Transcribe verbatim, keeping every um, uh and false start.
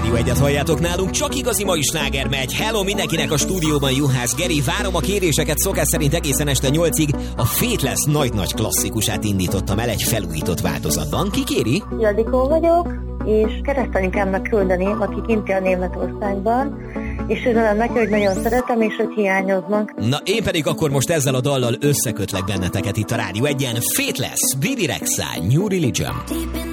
Rádió Egyet halljátok nálunk, csak igazi mai sláger megy. Hello mindenkinek a stúdióban, Juhász Geri. Várom a kéréseket, szokás szerint egészen este nyolcig. A Faithless nagy-nagy klasszikusát indítottam el egy felújított változatban. Ki kéri? Ildikó vagyok, és keresztanyukámnak küldeném, aki kint él Németországban, és üzenem neki, hogy nagyon szeretem, és hogy hiányoznak. Na, én pedig akkor most ezzel a dallal összekötlek benneteket itt a Rádió Egyen. Faithless, Bibi Rexha, New Religion.